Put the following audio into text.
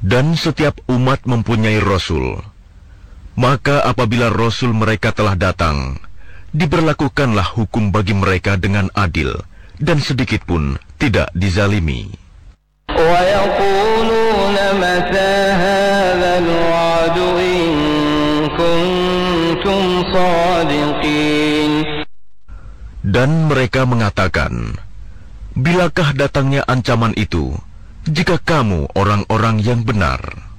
Dan setiap umat mempunyai Rasul. Maka apabila Rasul mereka telah datang, diberlakukanlah hukum bagi mereka dengan adil, dan sedikit pun tidak dizalimi. وَيَقُولُونَ مَتَى هَذَا الْوَعْدُ إِن كُنتُمْ صَادِقِينَ. Dan mereka mengatakan, bilakah datangnya ancaman itu, jika kamu orang-orang yang benar?